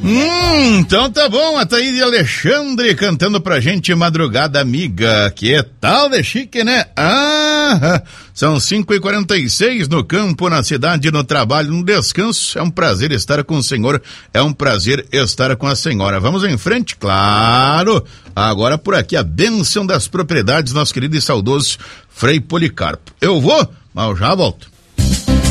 Então tá bom, a Thaíde Alexandre cantando pra gente Madrugada Amiga. Que tal de chique, né? São 5h46 no campo, na cidade, no trabalho, no descanso. É um prazer estar com o senhor, é um prazer estar com a senhora. Vamos em frente, claro. Agora por aqui a bênção das propriedades, nosso querido e saudoso Frei Policarpo. Eu vou, mas eu já volto.